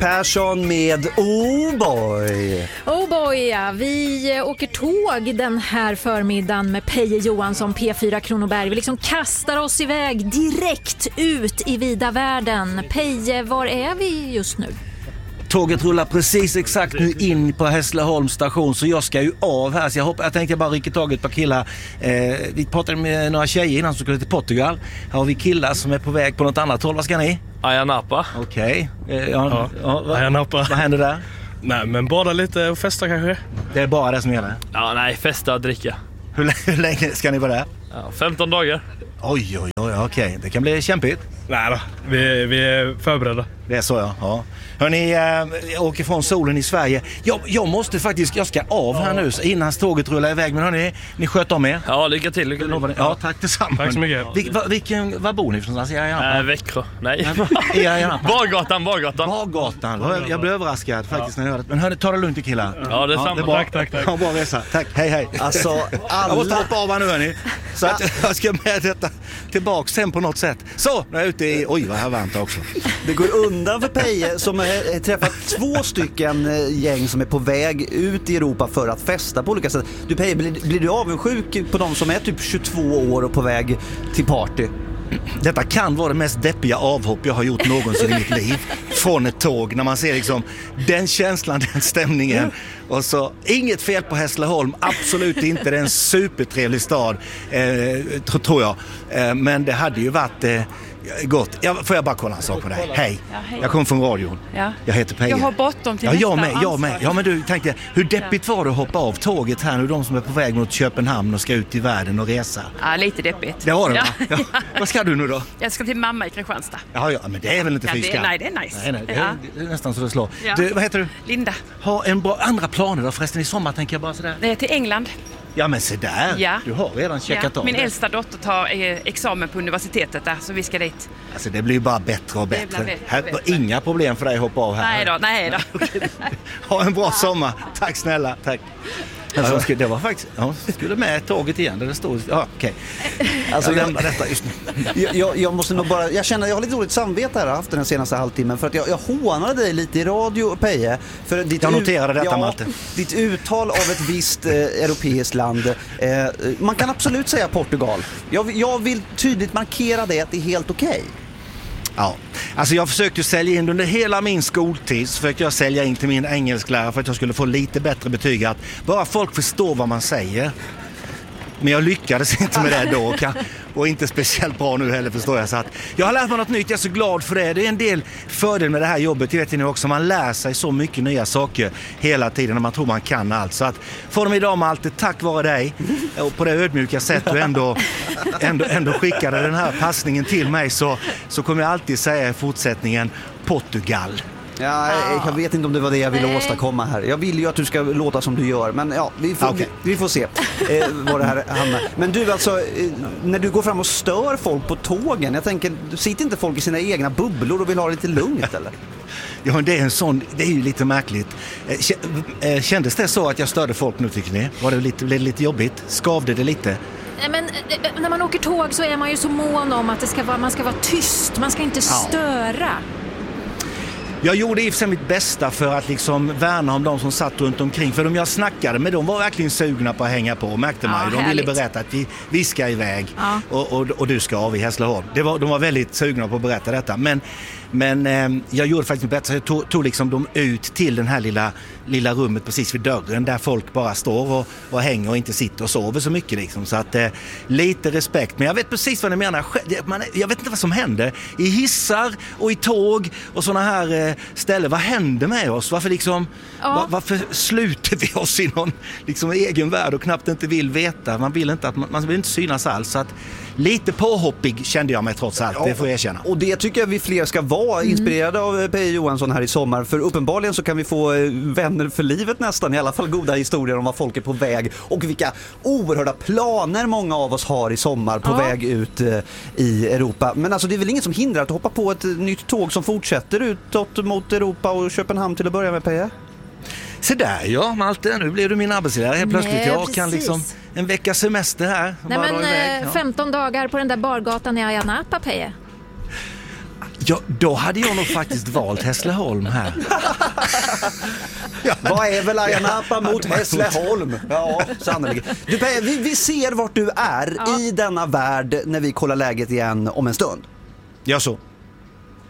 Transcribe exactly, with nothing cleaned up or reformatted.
Persson med Oh Boy. Oh boy, ja. Vi åker tåg den här förmiddagen med Peje Johansson, P fyra Kronoberg. Vi liksom kastar oss iväg direkt ut i vida världen. Peje, var är vi just nu? Tåget rullar precis exakt nu in på Hässleholms station, så jag ska ju av här. Så jag, hoppas, jag tänkte jag bara rycka tag i ett par killar. Eh, vi pratade med några tjejer innan som skulle till Portugal. Här har vi killar som är på väg på något annat håll. Vad ska ni? Ayia Napa. Okej. Okay. Eh, ja, ja. ja, vad, Ayia Napa. Vad händer där? Nej, men bada lite och festa kanske. Det är bara det som gäller? Ja, nej, festa och dricka. Hur, hur länge ska ni vara där? Ja, femton dagar. Oj, oj, oj, okej. Okay. Det kan bli kämpigt. Nej då, vi, vi är förberedda. Det är så, ja. ja. Hörrni, äh, jag åker från solen i Sverige. Jag, jag måste faktiskt, jag ska av här nu innan tåget rullar iväg. Men hörni, ni sköter om er. Ja, lycka till. Lycka till. Ja, tack detsamma. Tack så mycket. Vil, va, vilken, var bor ni för någonstans? Ja, äh, Växjö. Nej. Ja, Bargatan, Bargatan. Bargatan. Jag, jag blev överraskad faktiskt när jag hörde det. Men hörni, ta det lugnt i killar. Ja, det är ja, samma. Det är bra. Tack, tack, tack. Ja, bra resa. Tack, hej, hej. Alltså, alla... Jag måste hoppa av här nu, hörni. Så att jag ska med detta tillbaka sen på något sätt. Så, nu är jag ute i... Oj, vad här varmt också. Det går undan för Peje som har träffat två stycken gäng som är på väg ut i Europa för att festa på olika sätt. Du Peje, blir, blir du avundsjuk på de som är typ tjugotvå år och på väg till party? Detta kan vara det mest deppiga avhopp jag har gjort någonsin i mitt liv. Från ett tåg, när man ser liksom den känslan, den stämningen. Och så, inget fel på Hässleholm, absolut inte, det är en supertrevlig stad, eh, tror jag. Eh, men det hade ju varit... Eh, Gott. Jag, får jag bara kolla en sak med dig? Hej. Ja, hej. Jag kommer från radion. Ja. Jag heter Peje. Jag har bråttom till ja, nästa jag med, jag ansvar. med. Ja, men du tänkte, hur deppigt var det att hoppa av tåget här nu? De som är på väg mot Köpenhamn och ska ut i världen och resa. Ja, lite deppigt. Det har du, ja. va? Ja. Vad ska du nu då? Jag ska till mamma i Kristianstad. Ja, ja, men det är väl inte ja, fyska? Nej, det är nice. Nej, nej, det, är, ja. det är nästan så det slår. Ja. Du, vad heter du? Linda. Ha en bra andra planer då förresten i sommar, tänker jag bara sådär. Det är till England. Ja, men se där. Ja. Du har redan checkat ja. av Min det. äldsta dotter tar eh, examen på universitetet där, så vi ska dit. Alltså det blir bara bättre och bättre. bättre, här bättre. var inga problem för dig att hoppa av här. Nej då, nej då. Ha en bra sommar. Tack snälla, tack. Alltså, jag skulle, det var faktiskt, ja, jag skulle med tåget igen där det stod, ja okej. Okay. Alltså, jag jag, lämnar detta just nu. jag, jag, jag måste nog bara, jag känner, jag har lite dåligt samvete här haft den senaste halvtimmen för att jag, jag hånade dig lite i radio, Peje. För ditt jag noterade detta, ja, Malte. Ditt uttal av ett visst eh, europeiskt land. Eh, man kan absolut säga Portugal. Jag, jag vill tydligt markera det att det är helt okej. Okay. Ja, alltså jag försökte sälja in under hela min skoltid, så försökte jag sälja in till min engelsklärare för att jag skulle få lite bättre betyg, att bara folk förstår vad man säger. Men jag lyckades inte med det då, och inte speciellt bra nu heller, förstår jag. Så att jag har lärt mig något nytt, jag är så glad för det. Det är en del fördel med det här jobbet, det vet ni också. Man lär sig så mycket nya saker hela tiden när man tror man kan allt. Så att få dem idag med allt, tack vare dig. Och på det ödmjuka sätt du ändå, ändå, ändå skickade den här passningen till mig, så, så kommer jag alltid säga i fortsättningen Portugal. Ja, jag vet inte om det var det jag ville åstadkomma här. Jag vill ju att du ska låta som du gör, men ja, vi får, okay. vi, vi får se eh, vad det här hamnar. Men du, alltså, eh, när du går fram och stör folk på tågen, jag tänker, sitter inte folk i sina egna bubblor och vill ha det lite lugnt, eller? Ja, det är en sån, det är ju lite märkligt. Kändes det så att jag störde folk nu, tycker ni? Var det lite, blev det lite jobbigt? Skavde det lite? Men när man åker tåg så är man ju så mån om att det ska vara, man ska vara tyst, man ska inte störa. Ja. Jag gjorde i och för sig mitt bästa för att liksom värna om de som satt runt omkring. För de jag snackade med, de var verkligen sugna på att hänga på, märkte man. Ja, de ville berätta att vi, vi ska iväg ja. och, och, och du ska av i Hässleholm. Det var, de var väldigt sugna på att berätta detta. Men, men eh, jag gjorde faktiskt mitt bästa. Jag tog, tog liksom dem ut till den här lilla, lilla rummet precis vid dörren, där folk bara står och, och hänger och inte sitter och sover så mycket. Liksom. Så att eh, lite respekt. Men jag vet precis vad ni menar. Man, jag vet inte vad som händer. I hissar och i tåg och såna här eh, ställen. Vad händer med oss? Varför, liksom, ja. var, varför sluter vi oss i någon liksom, egen värld och knappt inte vill veta? Man vill inte, att, man vill inte synas alls. Så att, lite påhoppig kände jag mig trots allt, ja, det får jag erkänna. Och det tycker jag vi fler ska vara, inspirerade mm. av Peje Johansson här i sommar. För uppenbarligen så kan vi få vänner för livet nästan, i alla fall goda historier om vad folk är på väg och vilka oerhörda planer många av oss har i sommar på ja. väg ut eh, i Europa. Men alltså det är väl inget som hindrar att hoppa på ett nytt tåg som fortsätter utåt mot Europa och Köpenhamn till att börja med, Peje? Så där, ja, Malte, nu blir du min arbetsledare helt plötsligt. Nej, jag precis. Kan liksom en veckas semester här. Nej, men ja. femton dagar på den där bargatan i Ayia Napa, Peje. Ja, då hade jag nog faktiskt valt Hässleholm här. Vad är väl Ayia Napa mot Hässleholm? Ja, sannolikt. Du, vi, vi ser vart du är ja. i denna värld när vi kollar läget igen om en stund. Ja, så.